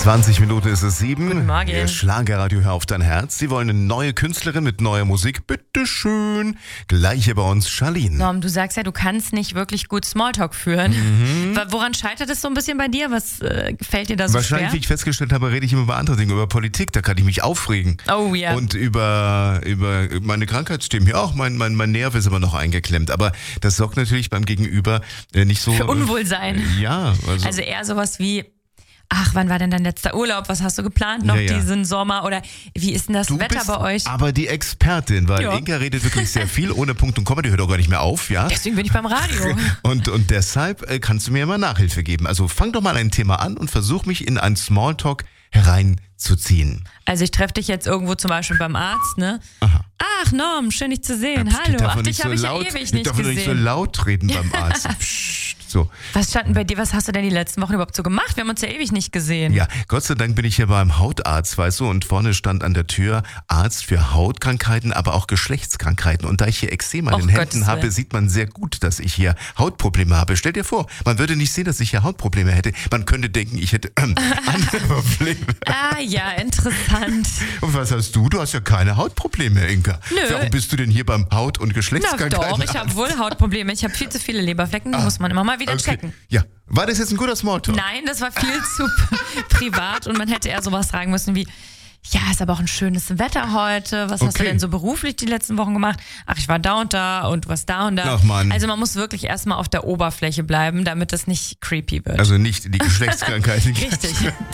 20 Minuten ist es 7. Guten Morgen. Der Schlagerradio Hör auf dein Herz. Sie wollen eine neue Künstlerin mit neuer Musik. Bitteschön. Gleich hier bei uns Charlene. Norm, du sagst ja, du kannst nicht wirklich gut Smalltalk führen. Woran scheitert es so ein bisschen bei dir? Was fällt dir da so Wahrscheinlich, wie schwer? ich festgestellt habe, rede ich immer über andere Dinge, über Politik. Da kann ich mich aufregen. Oh ja. Und über meine Krankheitsthemen. Ja, auch mein Nerv ist aber noch eingeklemmt. Aber das sorgt natürlich beim Gegenüber nicht so... Für Unwohlsein. Ja. Also eher sowas wie... Ach, wann war denn dein letzter Urlaub? Was hast du geplant noch diesen Sommer? Oder wie ist denn das Du Wetter bist bei euch? aber die Expertin, weil Ja. Inka redet wirklich sehr viel, ohne Punkt und Komma, die hört auch gar nicht mehr auf, ja? Deswegen bin ich beim Radio. Und deshalb kannst du mir immer Nachhilfe geben. Also fang doch mal ein Thema an und versuch mich in einen Smalltalk hereinzuziehen. Also ich treffe dich jetzt irgendwo zum Beispiel beim Arzt, ne? Aha. Ach Norm, schön dich zu sehen. Hallo. Ach, dich habe ich ja ewig nicht darf nicht so gesehen. laut reden beim Arzt. Psst, so. Was stand denn bei dir? Was hast du denn die letzten Wochen überhaupt so gemacht? Wir haben uns ja ewig nicht gesehen. Ja, Gott sei Dank bin ich hier beim Hautarzt, weißt du, und vorne stand an der Tür Arzt für Hautkrankheiten, aber auch Geschlechtskrankheiten. Und da ich hier Ekzem an den Händen habe, sieht man sehr gut, dass ich hier Hautprobleme habe. Stell dir vor, man würde nicht sehen, dass ich hier Hautprobleme hätte. Man könnte denken, ich hätte andere Probleme. Ah ja, interessant. Und was hast du? Du hast ja keine Hautprobleme, Inka. Nö. Warum bist du denn hier beim Haut- und Na Geschlechtskrankheiten? doch, ich habe wohl Hautprobleme. Ich habe viel zu viele Leberflecken, die muss man immer mal wieder checken. Ja, war das jetzt ein guter Smalltalk? Nein, das war viel zu privat und man hätte eher sowas sagen müssen wie, ja, ist aber auch ein schönes Wetter heute. Was hast du denn so beruflich die letzten Wochen gemacht? Ach, ich war da und du warst da und da. Ach Mann. Also man muss wirklich erstmal auf der Oberfläche bleiben, damit es nicht creepy wird. Also nicht die Geschlechtskrankheiten. Richtig.